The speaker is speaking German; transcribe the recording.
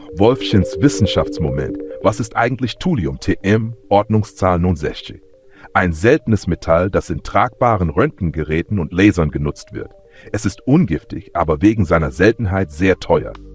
Wolfschins Wissenschaftsmoment. Was ist eigentlich Thulium TM, Ordnungszahl 69? Ein seltenes Metall, das in tragbaren Röntgengeräten und Lasern genutzt wird. Es ist ungiftig, aber wegen seiner Seltenheit sehr teuer.